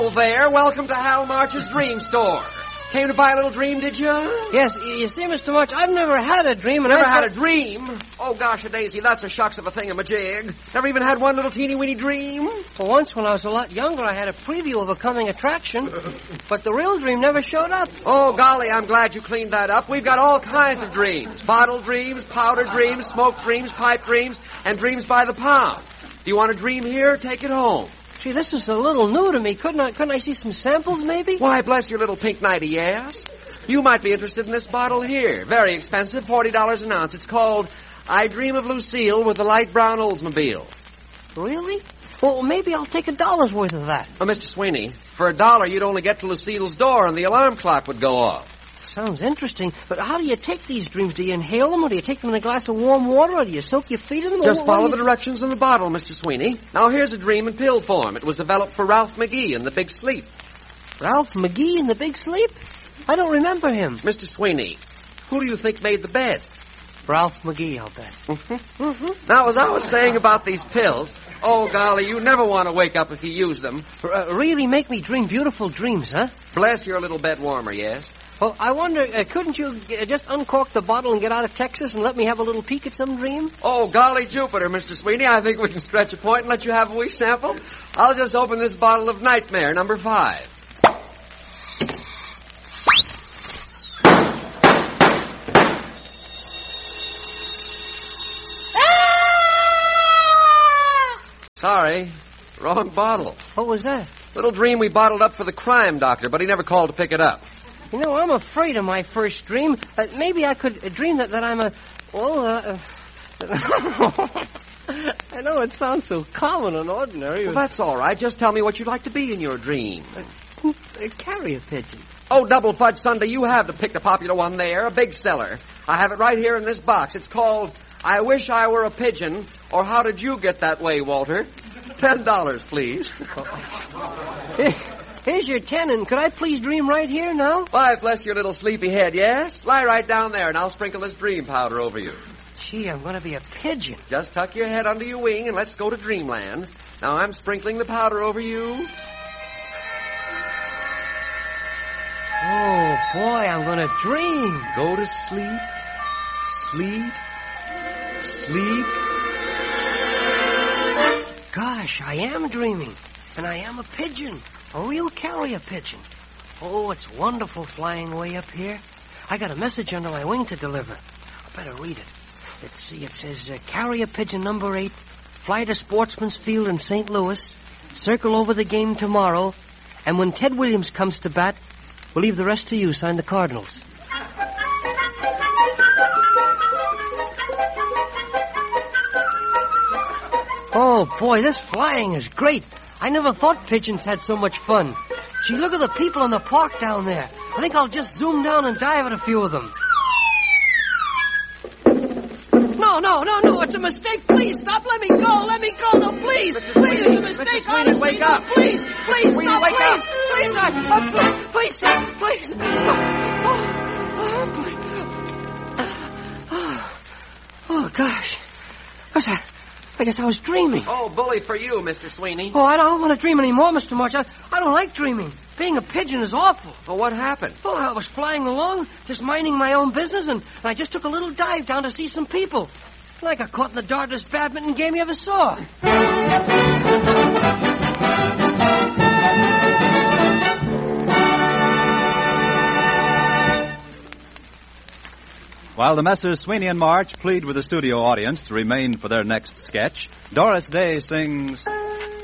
There, welcome to Hal March's Dream Store. Came to buy a little dream, did you? Yes, you see, Mr. March, I've never had a dream. And Never had a dream? Oh, gosh, a daisy, that's a shucks of a thingamajig. Never even had one little teeny-weeny dream? For once, when I was a lot younger, I had a preview of a coming attraction, but the real dream never showed up. Oh, golly, I'm glad you cleaned that up. We've got all kinds of dreams. Bottle dreams, powder dreams, smoke dreams, pipe dreams, and dreams by the pound. Do you want a dream here? Take it home. Gee, this is a little new to me. Couldn't I see some samples, maybe? Why, bless your little pink nightie, yes? You might be interested in this bottle here. Very expensive, $40 an ounce. It's called I Dream of Lucille with the light brown Oldsmobile. Really? Well, maybe I'll take $1 worth of that. Oh, Mr. Sweeney, for $1 you'd only get to Lucille's door and the alarm clock would go off. Sounds interesting, but how do you take these dreams? Do you inhale them, or do you take them in a glass of warm water, or do you soak your feet in them? Just follow the directions in the bottle, Mr. Sweeney. Now, here's a dream in pill form. It was developed for Ralph McGee in The Big Sleep. Ralph McGee in The Big Sleep? I don't remember him. Mr. Sweeney, who do you think made the bed? Ralph McGee, I'll bet. Now, as I was saying about these pills, oh, golly, you never want to wake up if you use them. Really make me dream beautiful dreams, huh? Bless your little bed warmer, yes? Well, I wonder, couldn't you just uncork the bottle and get out of Texas and let me have a little peek at some dream? Oh, golly Jupiter, Mr. Sweeney, I think we can stretch a point and let you have a wee sample. I'll just open this bottle of Nightmare, number 5. Sorry, wrong bottle. What was that? Little dream we bottled up for the crime doctor, but he never called to pick it up. You know, I'm afraid of my first dream. Maybe I could dream that I'm a... Well, I know it sounds so common and ordinary. Well, that's all right. Just tell me what you'd like to be in your dream. A carrier pigeon. Oh, Double Fudge Sunday, you have to pick the popular one there, a big seller. I have it right here in this box. It's called I Wish I Were a Pigeon, or How Did You Get That Way, Walter? $10, please. Here's your 10, and could I please dream right here now? Why, bless your little sleepy head, yes? Lie right down there, and I'll sprinkle this dream powder over you. Gee, I'm going to be a pigeon. Just tuck your head under your wing, and let's go to dreamland. Now, I'm sprinkling the powder over you. Oh, boy, I'm going to dream. Go to sleep, sleep, sleep. Gosh, I am dreaming, and I am a pigeon. A real carrier pigeon. Oh, it's wonderful flying way up here. I got a message under my wing to deliver. I better read it. Let's see, it says, carrier pigeon number 8, fly to Sportsman's Field in St. Louis, circle over the game tomorrow, and when Ted Williams comes to bat, we'll leave the rest to you, sign the Cardinals. Oh, boy, this flying is great. I never thought pigeons had so much fun. Gee, look at the people in the park down there. I think I'll just zoom down and dive at a few of them. No, it's a mistake. Please, stop. Let me go. No, please. Please, it's a mistake. Honestly, wake up. Please, Sweeney, stop. wake up. Please, stop. Oh, gosh. What's that? I guess I was dreaming. Oh, bully for you, Mr. Sweeney. Oh, I don't want to dream anymore, Mr. March. I don't like dreaming. Being a pigeon is awful. Well, what happened? Well, I was flying along, just minding my own business, and I just took a little dive down to see some people. And I got caught in the darndest badminton game you ever saw. While the Messrs. Sweeney and March plead with the studio audience to remain for their next sketch, Doris Day sings...